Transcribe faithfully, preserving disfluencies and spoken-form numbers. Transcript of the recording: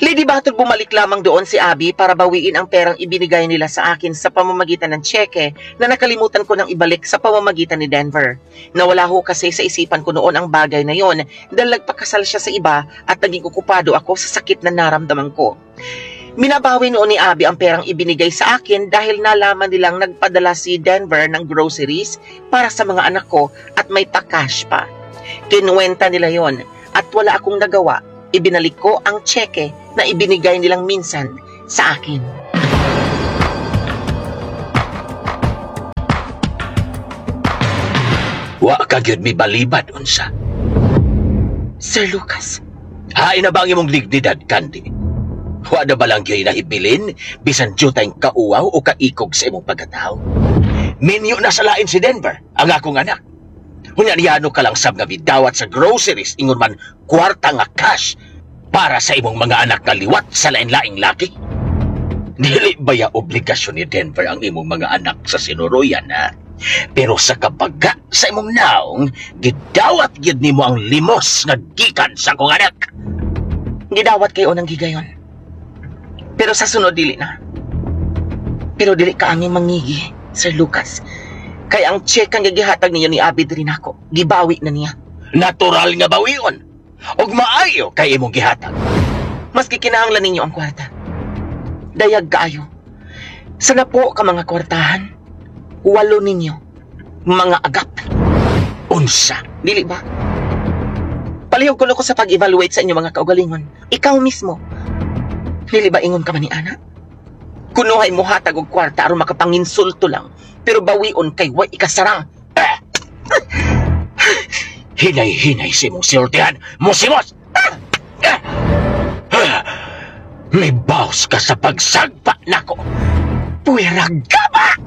Lady Battle, bumalik lamang doon si Abby para bawiin ang perang ibinigay nila sa akin sa pamamagitan ng tseke na nakalimutan ko nang ibalik sa pamamagitan ni Denver. Nawala ho kasi sa isipan ko noon ang bagay na yon dahil nagpakasal siya sa iba at naging okupado ako sa sakit na naramdaman ko. Minabawi noon ni Abby ang perang ibinigay sa akin dahil nalaman nilang nagpadala si Denver ng groceries para sa mga anak ko at may pa-cash pa. Kinuwenta nila yon at wala akong nagawa. Ibinalik ko ang tseke na ibinigay nilang minsan sa akin. Wa ka gyud mi balibad unsa. Sir Lucas, Hain na ba ang imong dignidad, Candy? Wa na ba lang gyud nahibilin bisan jutay kauaw o kaikog sa imong pagkatao? Minyo na sa lain si Denver, ang akong anak. Hunyanyano ka lang sab nga bidawat sa groceries ingon man kwarta nga cash para sa imong mga anak na liwat sa lain-laing laki. Dili ba ya obligasyon ni Denver ang imong mga anak sa sinuroyan, ha? Pero sa kabaga sa imong naong, gidawat gid nimo ang limos nga gikan sa akong anak. gidawat kayo ng gigayon. Pero sa sunod dili na. Pero dili ka angin mangigi, Sir Lucas. Kaya ang check ang gigihatag niya ni Abby rin ako. Gibawi na niya. Natural nga bawion. Og maayo kay imong gihatag. Maski kinahanglan ninyo ang kwarta. Dayag kaayo. Sana po ka mga kwartahan. Walo ninyo. Mga agap. Unsa? Dili ba? Palihog ko ko sa pag-evaluate sa inyo mga kaugalingon. Ikaw mismo. Dili ba ingon ka man ni Ana? Kunuhay mo hatag og kwarta aron makapanginsulto lang. Pero bawion kay way ikasarang. Ah! Hinay-hinay si mong siltihan. Musimos! Ah! Ah! Ah! May baos ka sa pagsagpa nako. Puwera gaba!